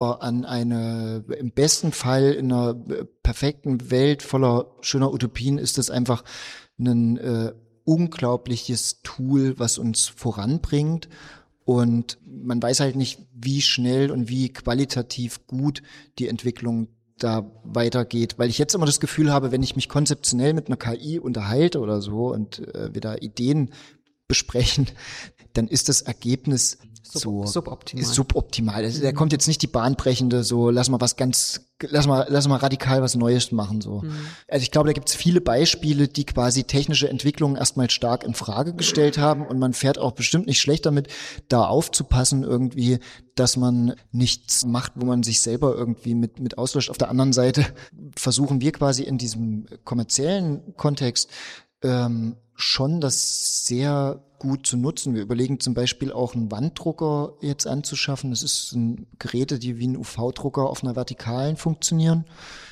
aber im besten Fall in einer perfekten Welt voller schöner Utopien ist das einfach ein unglaubliches Tool, was uns voranbringt. Und man weiß halt nicht, wie schnell und wie qualitativ gut die Entwicklung da weitergeht, weil ich jetzt immer das Gefühl habe, wenn ich mich konzeptionell mit einer KI unterhalte oder so und wir da Ideen besprechen, dann ist das Ergebnis suboptimal. Also, da kommt jetzt nicht die bahnbrechende, so lass mal radikal was Neues machen, so. Also ich glaube, da gibt es viele Beispiele, die quasi technische Entwicklungen erstmal stark in Frage gestellt haben und man fährt auch bestimmt nicht schlecht damit, da aufzupassen irgendwie, dass man nichts macht, wo man sich selber irgendwie mit auslöscht. Auf der anderen Seite versuchen wir quasi in diesem kommerziellen Kontext schon das sehr gut zu nutzen. Wir überlegen zum Beispiel auch einen Wanddrucker jetzt anzuschaffen. Das sind Geräte, die wie ein UV-Drucker auf einer Vertikalen funktionieren.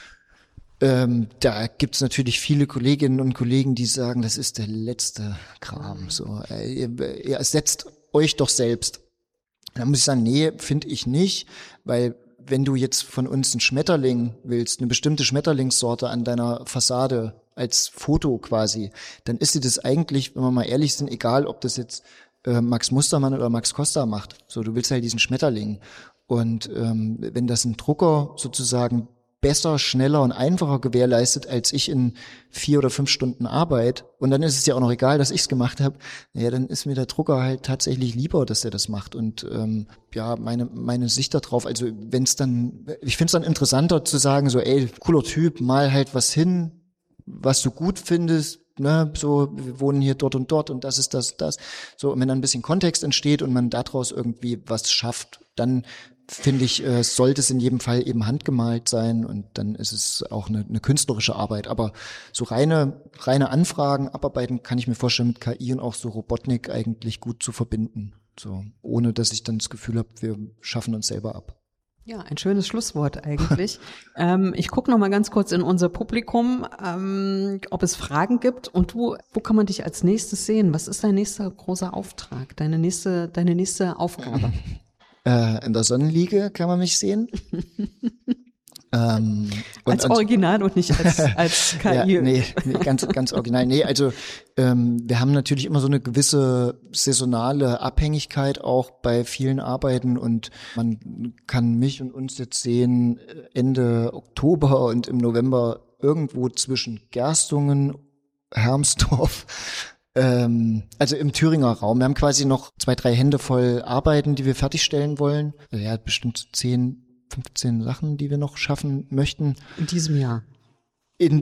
Da gibt's natürlich viele Kolleginnen und Kollegen, die sagen, das ist der letzte Kram. So, ihr ersetzt euch doch selbst. Da muss ich sagen, nee, finde ich nicht, weil wenn du jetzt von uns einen Schmetterling willst, eine bestimmte Schmetterlingssorte an deiner Fassade als Foto quasi, dann ist dir das eigentlich, wenn wir mal ehrlich sind, egal, ob das jetzt Max Mustermann oder Max Costa macht. So, du willst halt diesen Schmetterling. Und wenn das ein Drucker sozusagen besser, schneller und einfacher gewährleistet als ich in 4 oder 5 Stunden Arbeit, und dann ist es ja auch noch egal, dass ich es gemacht habe, ja, dann ist mir der Drucker halt tatsächlich lieber, dass er das macht. Und ja, meine Sicht darauf, also wenn es dann, ich finde es dann interessanter zu sagen, so, ey, cooler Typ, mal halt was hin, was du gut findest, ne, so, wir wohnen hier dort und das ist das. So, und wenn dann ein bisschen Kontext entsteht und man daraus irgendwie was schafft, dann finde ich, sollte es in jedem Fall eben handgemalt sein und dann ist es auch eine künstlerische Arbeit. Aber so reine Anfragen abarbeiten kann ich mir vorstellen, mit KI und auch so Robotnik eigentlich gut zu verbinden. So, ohne dass ich dann das Gefühl habe, wir schaffen uns selber ab. Ja, ein schönes Schlusswort eigentlich. Ich gucke noch mal ganz kurz in unser Publikum, ob es Fragen gibt. Und wo kann man dich als nächstes sehen? Was ist dein nächster großer Auftrag, deine nächste Aufgabe? In der Sonnenliege kann man mich sehen. Als Original und nicht als KI. Ja, nee, ganz original. Nee, also wir haben natürlich immer so eine gewisse saisonale Abhängigkeit auch bei vielen Arbeiten und man kann mich und uns jetzt sehen Ende Oktober und im November irgendwo zwischen Gerstungen, Hermsdorf, also im Thüringer Raum. Wir haben quasi noch 2, 3 Hände voll Arbeiten, die wir fertigstellen wollen. Ja, bestimmt 10, 15 Sachen, die wir noch schaffen möchten. In diesem Jahr? In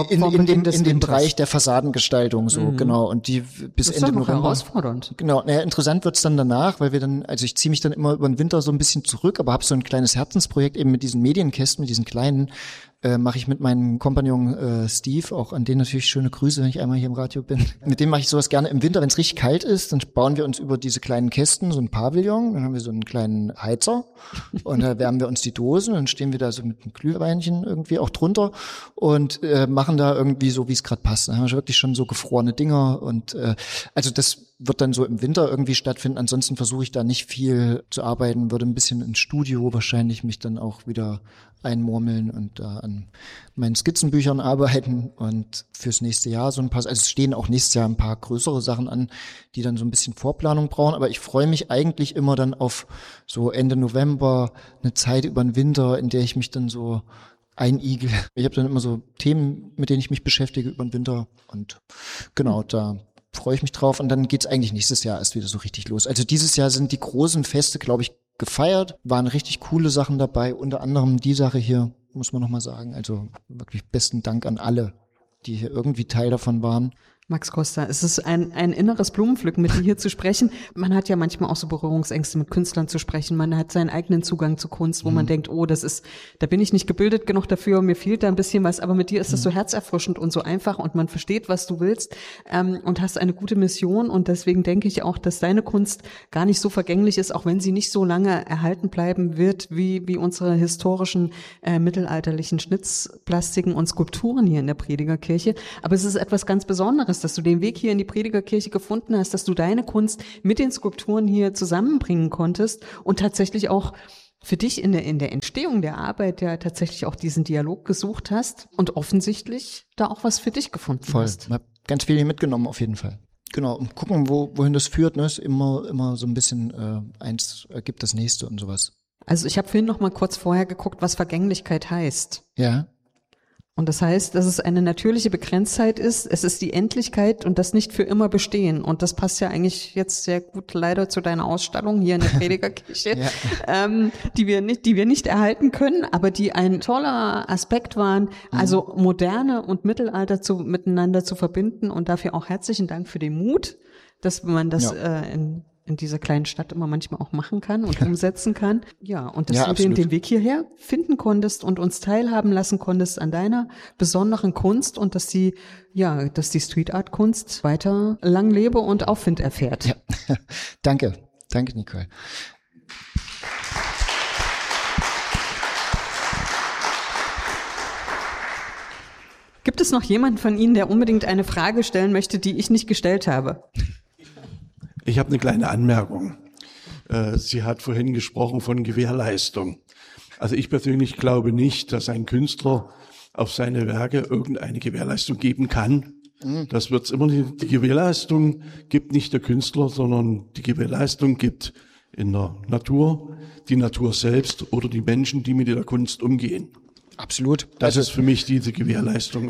dem Bereich der Fassadengestaltung, so, genau. Und die bis Ende November. Herausfordernd. Genau. Interessant wird's dann danach, weil wir dann, also ich ziehe mich dann immer über den Winter so ein bisschen zurück, aber habe so ein kleines Herzensprojekt eben mit diesen Medienkästen, mit diesen kleinen, mache ich mit meinem Kompagnon Steve, auch an den natürlich schöne Grüße, wenn ich einmal hier im Radio bin. Mit dem mache ich sowas gerne im Winter, wenn es richtig kalt ist, dann bauen wir uns über diese kleinen Kästen so ein Pavillon, dann haben wir so einen kleinen Heizer und da wärmen wir uns die Dosen, dann stehen wir da so mit einem Glühweinchen irgendwie auch drunter und machen da irgendwie so, wie es gerade passt. Dann haben wir wirklich schon so gefrorene Dinger und also das wird dann so im Winter irgendwie stattfinden. Ansonsten versuche ich da nicht viel zu arbeiten, würde ein bisschen ins Studio wahrscheinlich mich dann auch wieder einmurmeln und da an meinen Skizzenbüchern arbeiten und fürs nächste Jahr so ein paar, also es stehen auch nächstes Jahr ein paar größere Sachen an, die dann so ein bisschen Vorplanung brauchen, aber ich freue mich eigentlich immer dann auf so Ende November, eine Zeit über den Winter, in der ich mich dann so einigel. Ich habe dann immer so Themen, mit denen ich mich beschäftige über den Winter und genau, da freue ich mich drauf und dann geht's eigentlich nächstes Jahr erst wieder so richtig los. Also dieses Jahr sind die großen Feste, glaube ich, gefeiert, waren richtig coole Sachen dabei, unter anderem die Sache hier, muss man nochmal sagen, also wirklich besten Dank an alle, die hier irgendwie Teil davon waren. Max Costa, es ist ein inneres Blumenpflücken, mit dir hier zu sprechen. Man hat ja manchmal auch so Berührungsängste, mit Künstlern zu sprechen. Man hat seinen eigenen Zugang zu Kunst, wo man denkt, oh, da bin ich nicht gebildet genug dafür, mir fehlt da ein bisschen was. Aber mit dir ist das so herzerfrischend und so einfach und man versteht, was du willst und hast eine gute Mission. Und deswegen denke ich auch, dass deine Kunst gar nicht so vergänglich ist, auch wenn sie nicht so lange erhalten bleiben wird, wie unsere historischen mittelalterlichen Schnitzplastiken und Skulpturen hier in der Predigerkirche. Aber es ist etwas ganz Besonderes, dass du den Weg hier in die Predigerkirche gefunden hast, dass du deine Kunst mit den Skulpturen hier zusammenbringen konntest und tatsächlich auch für dich in der Entstehung der Arbeit ja tatsächlich auch diesen Dialog gesucht hast und offensichtlich da auch was für dich gefunden hast. Voll, hab ganz viel mitgenommen auf jeden Fall. Genau, und gucken, wohin das führt, ne, ist immer so ein bisschen eins ergibt das nächste und sowas. Also ich habe vorhin noch mal kurz vorher geguckt, was Vergänglichkeit heißt. Ja. Und das heißt, dass es eine natürliche Begrenztheit ist, es ist die Endlichkeit und das nicht für immer bestehen. Und das passt ja eigentlich jetzt sehr gut leider zu deiner Ausstellung hier in der Predigerkirche, die wir nicht erhalten können, aber die ein toller Aspekt waren, also Moderne und Mittelalter miteinander zu verbinden. Und dafür auch herzlichen Dank für den Mut, dass man das in dieser kleinen Stadt immer manchmal auch machen kann und umsetzen kann. Ja, und dass du den Weg hierher finden konntest und uns teilhaben lassen konntest an deiner besonderen Kunst und dass die Street Art Kunst weiter lang lebe und Aufwind erfährt. Ja. Danke, Nicole. Gibt es noch jemanden von Ihnen, der unbedingt eine Frage stellen möchte, die ich nicht gestellt habe? Ich habe eine kleine Anmerkung. Sie hat vorhin gesprochen von Gewährleistung. Also ich persönlich glaube nicht, dass ein Künstler auf seine Werke irgendeine Gewährleistung geben kann. Das wird's immer nicht. Die Gewährleistung gibt nicht der Künstler, sondern die Gewährleistung gibt in der Natur, die Natur selbst oder die Menschen, die mit der Kunst umgehen. Absolut. Das ist für mich diese Gewährleistung.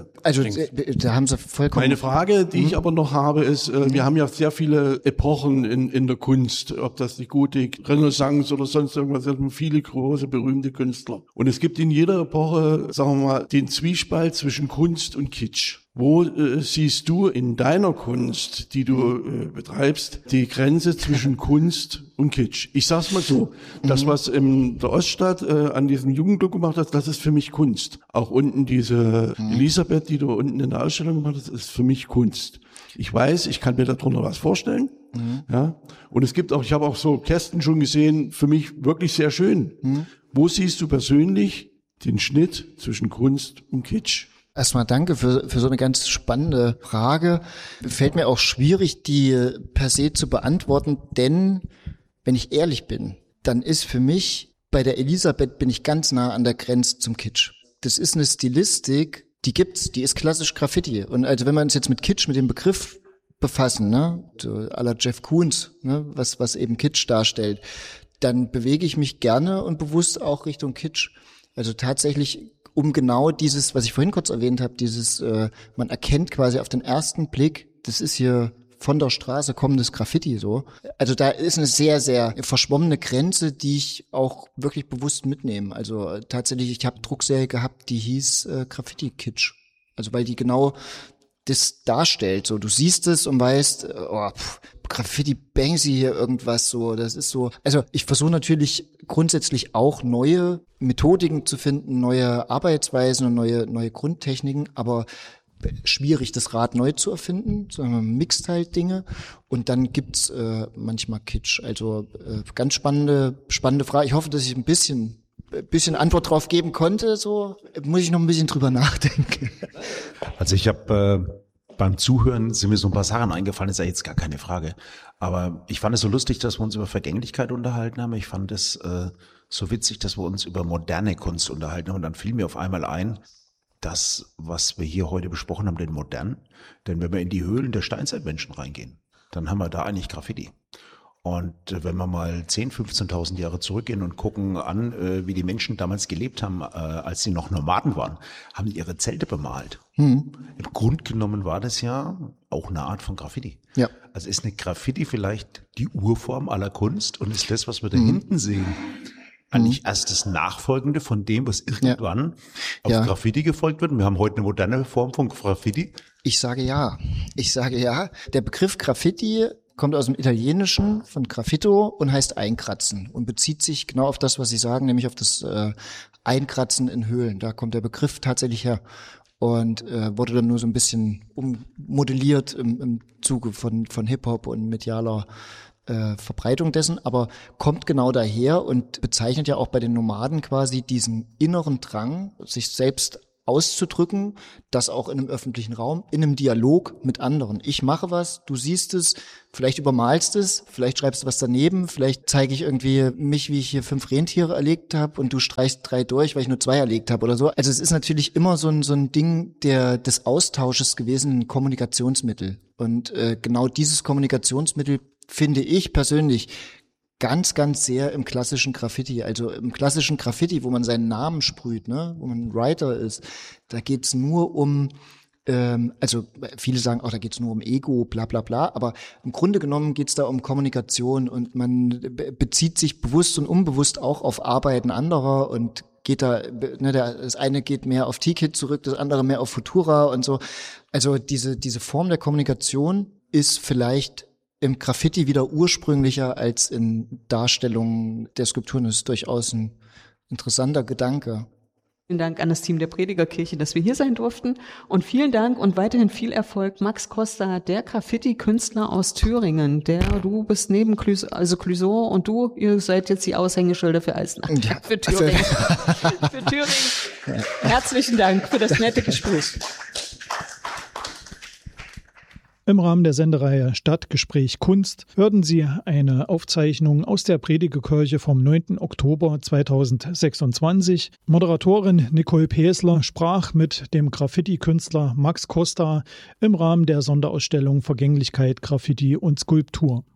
Da haben Sie vollkommen. Meine Frage, die ich aber noch habe, ist, wir haben ja sehr viele Epochen in der Kunst, ob das die Gotik, Renaissance oder sonst irgendwas, wir haben viele große, berühmte Künstler. Und es gibt in jeder Epoche, sagen wir mal, den Zwiespalt zwischen Kunst und Kitsch. Wo siehst du in deiner Kunst, die du betreibst, die Grenze zwischen Kunst und Kitsch? Ich sag's mal so, das, was in der Oststadt an diesem Jugendclub gemacht hast, das ist für mich Kunst. Auch unten diese Elisabeth, die du unten in der Ausstellung gemacht hast, ist für mich Kunst. Ich weiß, ich kann mir darunter was vorstellen. Ja. Und es gibt auch, ich habe auch so Kästen schon gesehen, für mich wirklich sehr schön. Wo siehst du persönlich den Schnitt zwischen Kunst und Kitsch? Erstmal danke für so eine ganz spannende Frage. Fällt mir auch schwierig, die per se zu beantworten, denn wenn ich ehrlich bin, dann ist für mich, bei der Elisabeth bin ich ganz nah an der Grenze zum Kitsch. Das ist eine Stilistik, die gibt's, die ist klassisch Graffiti. Und also wenn wir uns jetzt mit Kitsch, mit dem Begriff befassen, ne, so à la Jeff Koons, ne, was eben Kitsch darstellt, dann bewege ich mich gerne und bewusst auch Richtung Kitsch. Also tatsächlich um genau dieses, was ich vorhin kurz erwähnt habe, dieses, man erkennt quasi auf den ersten Blick, das ist hier von der Straße kommendes Graffiti so. Also da ist eine sehr, sehr verschwommene Grenze, die ich auch wirklich bewusst mitnehme. Also tatsächlich, ich habe Druckserie gehabt, die hieß Graffiti-Kitsch. Also weil die genau das darstellt. So, du siehst es und weißt, Graffiti Banksy hier irgendwas so. Das ist so. Also ich versuche natürlich grundsätzlich auch neue Methodiken zu finden, neue Arbeitsweisen und neue Grundtechniken, aber schwierig, das Rad neu zu erfinden, sondern man mixt halt Dinge und dann gibt's manchmal Kitsch. Also ganz spannende Frage. Ich hoffe, dass ich ein bisschen Antwort drauf geben konnte. So muss ich noch ein bisschen drüber nachdenken. Also ich habe beim Zuhören sind mir so ein paar Sachen eingefallen, ist ja jetzt gar keine Frage. Aber ich fand es so lustig, dass wir uns über Vergänglichkeit unterhalten haben. Ich fand es so witzig, dass wir uns über moderne Kunst unterhalten haben. Und dann fiel mir auf einmal ein, das, was wir hier heute besprochen haben, den modernen. Denn wenn wir in die Höhlen der Steinzeitmenschen reingehen, dann haben wir da eigentlich Graffiti. Und wenn wir mal 10.000, 15.000 Jahre zurückgehen und gucken an, wie die Menschen damals gelebt haben, als sie noch Nomaden waren, haben die ihre Zelte bemalt. Im Grunde genommen war das ja auch eine Art von Graffiti. Ja. Also ist eine Graffiti vielleicht die Urform aller Kunst und ist das, was wir da hinten sehen, eigentlich erst das Nachfolgende von dem, was irgendwann auf Graffiti gefolgt wird. Und wir haben heute eine moderne Form von Graffiti. Ich sage ja. Der Begriff Graffiti kommt aus dem Italienischen von Graffito und heißt Einkratzen und bezieht sich genau auf das, was Sie sagen, nämlich auf das Einkratzen in Höhlen. Da kommt der Begriff tatsächlich her und wurde dann nur so ein bisschen ummodelliert im Zuge von Hip-Hop und medialer Verbreitung dessen, aber kommt genau daher und bezeichnet ja auch bei den Nomaden quasi diesen inneren Drang, sich selbst auszudrücken, das auch in einem öffentlichen Raum, in einem Dialog mit anderen. Ich mache was, du siehst es, vielleicht übermalst es, vielleicht schreibst du was daneben, vielleicht zeige ich irgendwie mich, wie ich hier 5 Rentiere erlegt habe und du streichst 3 durch, weil ich nur 2 erlegt habe oder so. Also es ist natürlich immer so ein Ding des Austausches gewesen, ein Kommunikationsmittel. Und genau dieses Kommunikationsmittel finde ich persönlich ganz, ganz sehr im klassischen Graffiti. Also im klassischen Graffiti, wo man seinen Namen sprüht, ne, wo man ein Writer ist, da geht's nur um, also viele sagen, da geht's nur um Ego, bla bla bla, aber im Grunde genommen geht's da um Kommunikation und man bezieht sich bewusst und unbewusst auch auf Arbeiten anderer und geht da, ne, das eine geht mehr auf T-Kit zurück, das andere mehr auf Futura und so. Also diese Form der Kommunikation ist vielleicht im Graffiti wieder ursprünglicher als in Darstellungen der Skulpturen. Das ist durchaus ein interessanter Gedanke. Vielen Dank an das Team der Predigerkirche, dass wir hier sein durften. Und vielen Dank und weiterhin viel Erfolg, Max Costa, der Graffiti-Künstler aus Thüringen. Du bist neben Clouseau und ihr seid jetzt die Aushängeschilder für Eisenach. Ja, für Thüringen. Für Thüringen. Ja. Herzlichen Dank für das nette Gespräch. Im Rahmen der Sendereihe Stadtgespräch Kunst hörten Sie eine Aufzeichnung aus der Predigerkirche vom 9. Oktober 2026. Moderatorin Nicole Pesler sprach mit dem Graffiti-Künstler Max Costa im Rahmen der Sonderausstellung Vergänglichkeit, Graffiti und Skulptur.